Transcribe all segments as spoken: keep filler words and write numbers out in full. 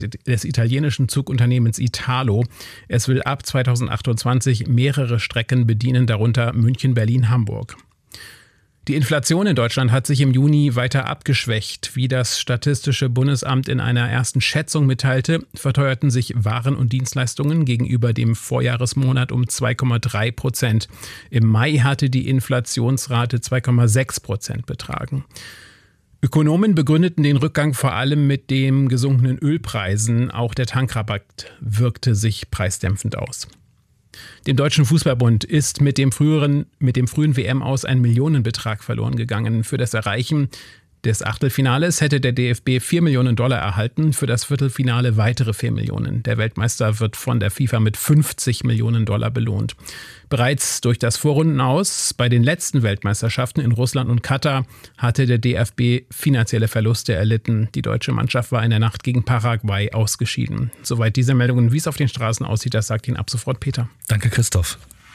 des italienischen Zugunternehmens Italo. Es will ab zweitausendachtundzwanzig mehrere Strecken bedienen, darunter München, Berlin, Hamburg. Die Inflation in Deutschland hat sich im Juni weiter abgeschwächt. Wie das Statistische Bundesamt in einer ersten Schätzung mitteilte, verteuerten sich Waren und Dienstleistungen gegenüber dem Vorjahresmonat um zwei Komma drei Prozent. Im Mai hatte die Inflationsrate zwei Komma sechs Prozent betragen. Ökonomen begründeten den Rückgang vor allem mit den gesunkenen Ölpreisen. Auch der Tankrabatt wirkte sich preisdämpfend aus. Dem Deutschen Fußballbund ist mit dem früheren, mit dem frühen W M-Aus ein Millionenbetrag verloren gegangen. Für das Erreichen des Achtelfinales hätte der D F B vier Millionen Dollar erhalten, für das Viertelfinale weitere vier Millionen. Der Weltmeister wird von der FIFA mit fünfzig Millionen Dollar belohnt. Bereits durch das Vorrundenaus bei den letzten Weltmeisterschaften in Russland und Katar hatte der D F B finanzielle Verluste erlitten. Die deutsche Mannschaft war in der Nacht gegen Paraguay ausgeschieden. Soweit diese Meldungen. Wie es auf den Straßen aussieht, das sagt Ihnen ab sofort Peter. Danke, Christoph.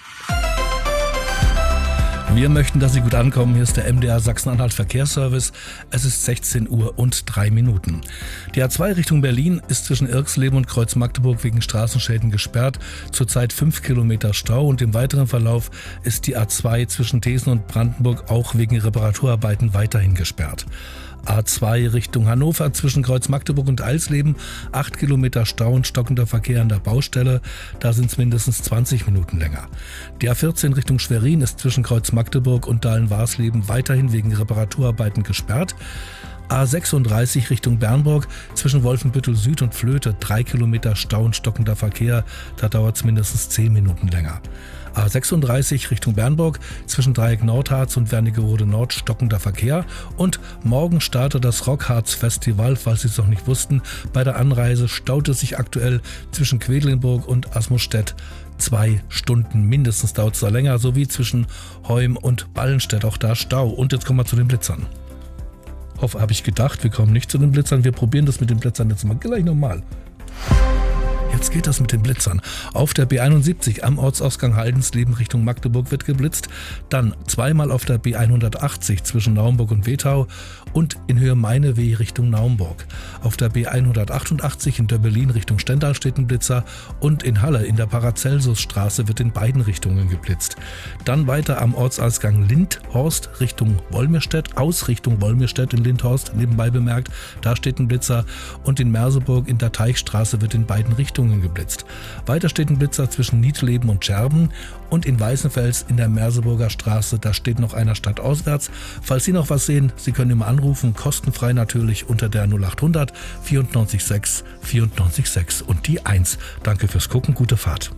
Wir möchten, dass Sie gut ankommen. Hier ist der M D R Sachsen-Anhalt Verkehrsservice. Es ist sechzehn Uhr und drei Minuten. Die A zwei Richtung Berlin ist zwischen Irxleben und Kreuz Magdeburg wegen Straßenschäden gesperrt. Zurzeit fünf Kilometer Stau und im weiteren Verlauf ist die A zwei zwischen Thesen und Brandenburg auch wegen Reparaturarbeiten weiterhin gesperrt. A zwei Richtung Hannover zwischen Kreuz Magdeburg und Eilsleben, acht Kilometer Stau und stockender Verkehr an der Baustelle, da sind es mindestens zwanzig Minuten länger. Die A vierzehn Richtung Schwerin ist zwischen Kreuz Magdeburg und Dahlen-Warsleben weiterhin wegen Reparaturarbeiten gesperrt. A sechsunddreißig Richtung Bernburg zwischen Wolfenbüttel Süd und Flöte, drei Kilometer Stau und stockender Verkehr, da dauert es mindestens zehn Minuten länger. A sechsunddreißig Richtung Bernburg zwischen Dreieck Nordharz und Wernigerode Nord stockender Verkehr und morgen startet das Rockharz Festival, falls Sie es noch nicht wussten. Bei der Anreise staut es sich aktuell zwischen Quedlinburg und Asmustedt zwei Stunden mindestens, dauert es da länger, sowie zwischen Heum und Ballenstedt, auch da Stau. Und jetzt kommen wir zu den Blitzern. Hoffe, habe ich gedacht, wir kommen nicht zu den Blitzern, wir probieren das mit den Blitzern jetzt mal gleich nochmal. Jetzt geht das mit den Blitzern. Auf der B einundsiebzig am Ortsausgang Haldensleben Richtung Magdeburg wird geblitzt. Dann zweimal auf der B hundertachtzig zwischen Naumburg und Wetau und in Höhe Meineweh Richtung Naumburg. Auf der B hundertachtundachtzig in Döbbelin Richtung Stendal steht ein Blitzer und in Halle in der Paracelsusstraße wird in beiden Richtungen geblitzt. Dann weiter am Ortsausgang Lindhorst Richtung Wolmirstedt, aus Richtung Wolmirstedt in Lindhorst, nebenbei bemerkt, da steht ein Blitzer und in Merseburg in der Teichstraße wird in beiden Richtungen geblitzt. Weiter steht ein Blitzer zwischen Niedleben und Scherben und in Weißenfels in der Merseburger Straße, da steht noch einer stadtauswärts. Falls Sie noch was sehen, Sie können immer anrufen, kostenfrei natürlich unter der null achthundert vierundneunzig sechs vierundneunzig sechs und die eins. Danke fürs Gucken, gute Fahrt.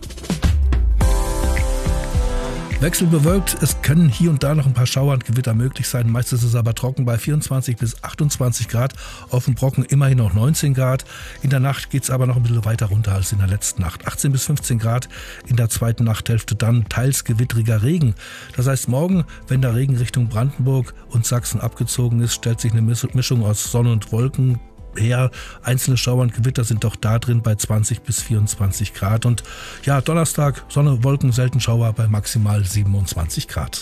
Wechselbewölkt, es können hier und da noch ein paar Schauer und Gewitter möglich sein. Meist ist es aber trocken bei vierundzwanzig bis achtundzwanzig Grad. Auf dem Brocken immerhin noch neunzehn Grad. In der Nacht geht es aber noch ein bisschen weiter runter als in der letzten Nacht. achtzehn bis fünfzehn Grad. In der zweiten Nachthälfte dann teils gewittriger Regen. Das heißt, morgen, wenn der Regen Richtung Brandenburg und Sachsen abgezogen ist, stellt sich eine Mischung aus Sonne und Wolken her. Einzelne Schauer und Gewitter sind doch da drin bei zwanzig bis vierundzwanzig Grad. Und ja, Donnerstag, Sonne, Wolken, selten Schauer bei maximal siebenundzwanzig Grad.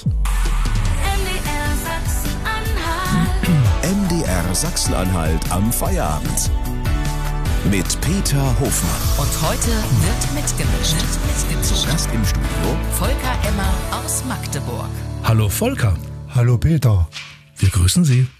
M D R Sachsen-Anhalt am Feierabend. Mit Peter Hofmann. Und heute wird mitgemischt. Zu Gast im Studio Volker Emmer aus Magdeburg. Hallo Volker. Hallo Peter. Wir grüßen Sie.